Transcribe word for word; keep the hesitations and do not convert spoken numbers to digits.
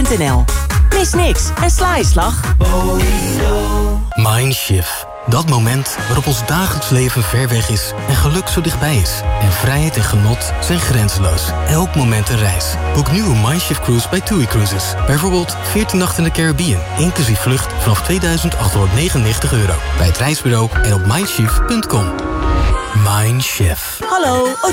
punt n l. Mis niks en sla je slag. Mindshift. Dat moment waarop ons dagelijks leven ver weg is en geluk zo dichtbij is. En vrijheid en genot zijn grenzeloos. Elk moment een reis. Boek nu een Mindshift cruise bij TUI Cruises. Bijvoorbeeld veertien nachten in de Caribbean, inclusief vlucht vanaf tweeduizend achthonderdnegenennegentig euro. Bij het reisbureau en op mindshift punt com. Mindshift. Hallo.